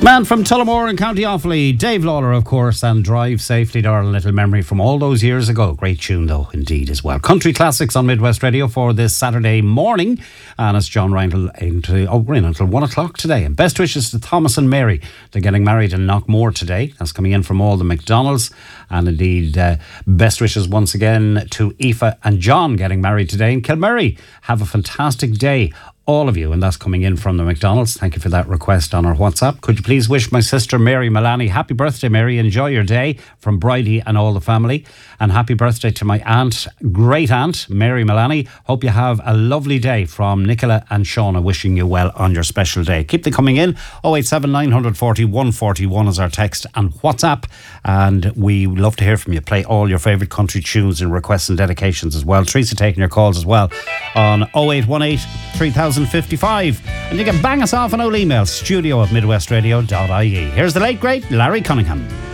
Man from Tullamore in County Offaly, Dave Lawler, of course, and Drive Safely, darling, little memory from all those years ago. Great tune, though, indeed, as well. Country Classics on Midwest Radio for this Saturday morning. And it's John Ryan we're in until 1 o'clock today. And best wishes to Thomas and Mary. They're getting married in Knockmore today. That's coming in from all the McDonalds. And indeed, best wishes once again to Aoife and John getting married today in Kilmurray. Have a fantastic day, all of you, and that's coming in from the McDonald's. Thank you for that request on our WhatsApp. Could you please wish my sister Mary Malani happy birthday, Mary? Enjoy your day from Bridie and all the family. And happy birthday to my aunt, great aunt, Mary Malani. Hope you have a lovely day from Nicola and Shauna, wishing you well on your special day. Keep them coming in. 087 940 141 is our text and WhatsApp. And we love to hear from you. Play all your favourite country tunes and requests and dedications as well. Teresa taking your calls as well on 0818 3055. And you can bang us off an old email, studio@midwestradio.ie. Here's the late, great Larry Cunningham.